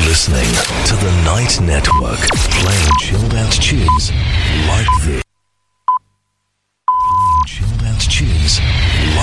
listening to the Night Network, playing chilled out tunes